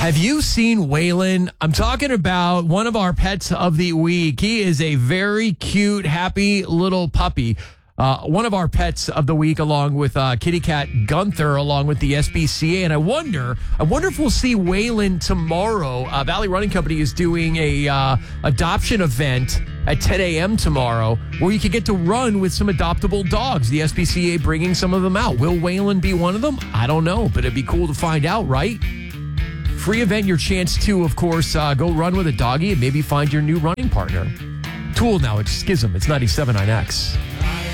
Have you seen Waylon? I'm talking about one of our pets of the week. He is a very cute, happy little puppy. One of our pets of the week, along with kitty cat Gunther, along with the SPCA. And I wonder if we'll see Waylon tomorrow. Valley Running Company is doing a adoption event at 10 a.m. tomorrow, where you can get to run with some adoptable dogs. The SPCA bringing some of them out. Will Waylon be one of them? I don't know, but it'd be cool to find out, right? Free event, your chance to, of course, go run with a doggy and maybe find your new running partner. Tool now, it's Schism. It's 97.9X.